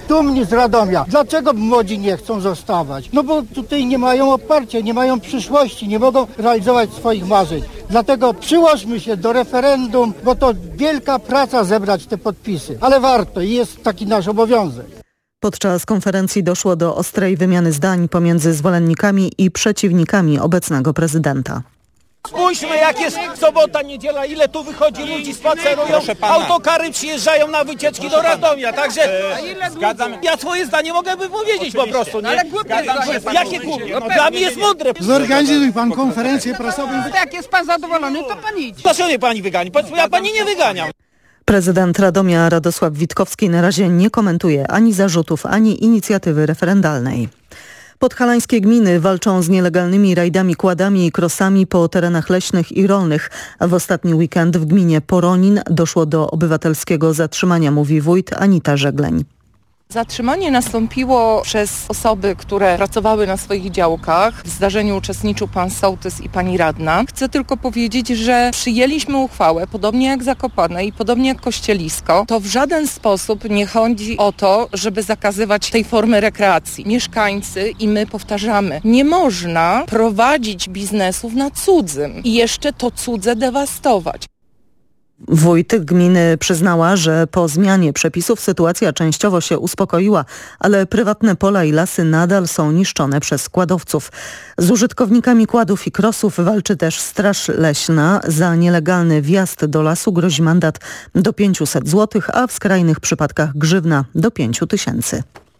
dumni z Radomia. Dlaczego młodzi nie chcą zostawać? No bo tutaj nie mają oparcia, nie mają przyszłości, nie mogą realizować swoich marzeń. Dlatego przyłóżmy się do referendum, bo to wielka praca zebrać te podpisy. Ale warto i jest taki nasz obowiązek. Podczas konferencji doszło do ostrej wymiany zdań pomiędzy zwolennikami i przeciwnikami obecnego prezydenta. Spójrzmy, jak jest sobota, niedziela, ile tu wychodzi ludzi, spacerują, autokary przyjeżdżają na wycieczki do Radomia, także ja swoje zdanie mogę wypowiedzieć po prostu, nie? Ale głupie jakie głupie? No, dla mnie jest mądre. Zorganizuj pan konferencję prasową. Jak jest pan zadowolony, to pan idź. Dlaczego mnie pani wygani? Ja pani nie wyganiam. Prezydent Radomia Radosław Witkowski na razie nie komentuje ani zarzutów, ani inicjatywy referendalnej. Podhalańskie gminy walczą z nielegalnymi rajdami, kładami i krosami po terenach leśnych i rolnych. W ostatni weekend w gminie Poronin doszło do obywatelskiego zatrzymania, mówi wójt Anita Żegleń. Zatrzymanie nastąpiło przez osoby, które pracowały na swoich działkach. W zdarzeniu uczestniczył pan sołtys i pani radna. Chcę tylko powiedzieć, że przyjęliśmy uchwałę, podobnie jak Zakopane i podobnie jak Kościelisko. To w żaden sposób nie chodzi o to, żeby zakazywać tej formy rekreacji. Mieszkańcy i my powtarzamy, nie można prowadzić biznesów na cudzym i jeszcze to cudze dewastować. Wójt gminy przyznała, że po zmianie przepisów sytuacja częściowo się uspokoiła, ale prywatne pola i lasy nadal są niszczone przez składowców. Z użytkownikami kładów i krosów walczy też Straż Leśna. Za nielegalny wjazd do lasu grozi mandat do 500 zł, a w skrajnych przypadkach grzywna do 5 000.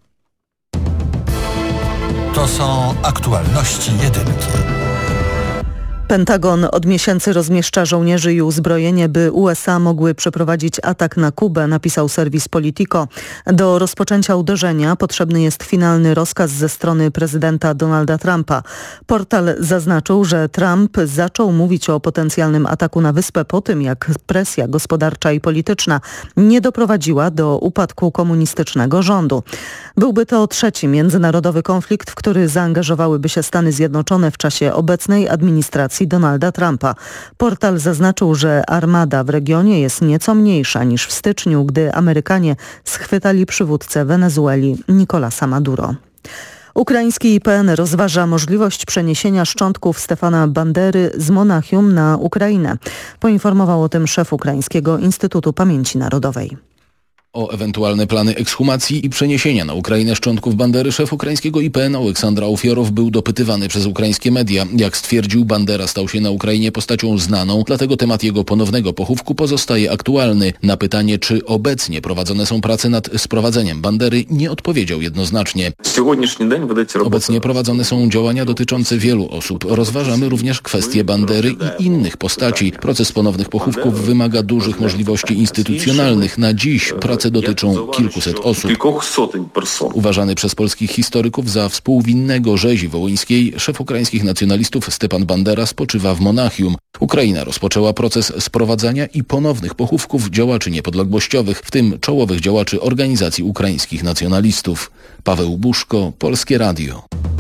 To są aktualności jedynki. Pentagon od miesięcy rozmieszcza żołnierzy i uzbrojenie, by USA mogły przeprowadzić atak na Kubę, napisał serwis Politico. Do rozpoczęcia uderzenia potrzebny jest finalny rozkaz ze strony prezydenta Donalda Trumpa. Portal zaznaczył, że Trump zaczął mówić o potencjalnym ataku na wyspę po tym, jak presja gospodarcza i polityczna nie doprowadziła do upadku komunistycznego rządu. Byłby to trzeci międzynarodowy konflikt, w który zaangażowałyby się Stany Zjednoczone w czasie obecnej administracji Donalda Trumpa. Portal zaznaczył, że armada w regionie jest nieco mniejsza niż w styczniu, gdy Amerykanie schwytali przywódcę Wenezueli Nicolasa Maduro. Ukraiński IPN rozważa możliwość przeniesienia szczątków Stefana Bandery z Monachium na Ukrainę. Poinformował o tym szef Ukraińskiego Instytutu Pamięci Narodowej. O ewentualne plany ekshumacji i przeniesienia na Ukrainę szczątków Bandery szef ukraińskiego IPN Aleksandra Ofiorow był dopytywany przez ukraińskie media. Jak stwierdził, Bandera stał się na Ukrainie postacią znaną, dlatego temat jego ponownego pochówku pozostaje aktualny. Na pytanie, czy obecnie prowadzone są prace nad sprowadzeniem Bandery, nie odpowiedział jednoznacznie. Obecnie prowadzone są działania dotyczące wielu osób. Rozważamy również kwestie Bandery i innych postaci. Proces ponownych pochówków wymaga dużych możliwości instytucjonalnych. Na dziś prace dotyczą kilkuset osób. Uważany przez polskich historyków za współwinnego rzezi wołyńskiej, szef ukraińskich nacjonalistów Stepan Bandera spoczywa w Monachium. Ukraina rozpoczęła proces sprowadzania i ponownych pochówków działaczy niepodległościowych, w tym czołowych działaczy organizacji ukraińskich nacjonalistów. Paweł Buszko, Polskie Radio.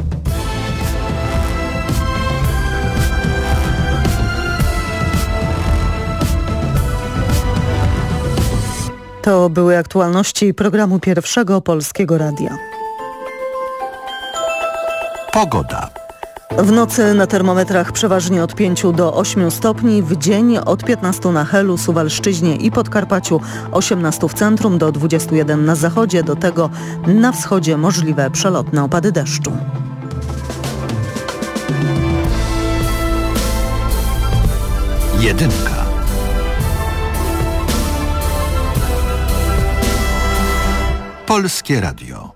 To były aktualności programu Pierwszego Polskiego Radia. Pogoda. W nocy na termometrach przeważnie od 5 do 8 stopni, w dzień od 15 na Helu, Suwalszczyźnie i Podkarpaciu, 18 w centrum do 21 na zachodzie, do tego na wschodzie możliwe przelotne opady deszczu. Jedynka. Polskie Radio.